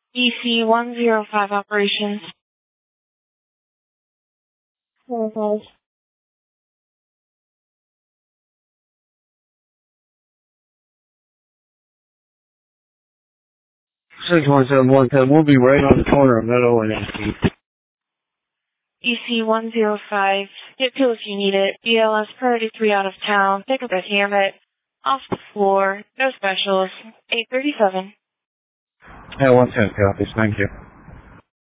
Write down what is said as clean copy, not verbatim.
EC-105 operations. Okay. 617 we'll be right on the corner of Meadow and SP. EC-105, get to if you need it. BLS priority 3 out of town. Pick up a hammock. Off the floor. No specials. 837. Yeah, 110 copies. Thank you.